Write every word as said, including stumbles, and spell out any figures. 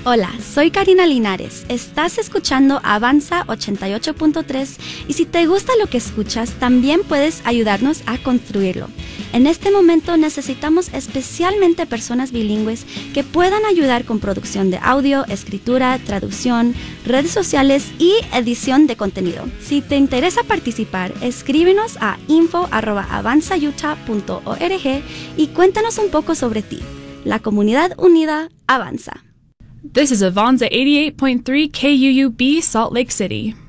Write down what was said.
Hola, soy Karina Linares. Estás escuchando Avanza ochenta y ocho punto tres y si te gusta lo que escuchas, también puedes ayudarnos a construirlo. En este momento necesitamos especialmente personas bilingües que puedan ayudar con producción de audio, escritura, traducción, redes sociales y edición de contenido. Si te interesa participar, escríbenos a info arroba avanza utah punto org y cuéntanos un poco sobre ti. La comunidad unida avanza. This is Avanza eighty-eight point three K U U B, Salt Lake City.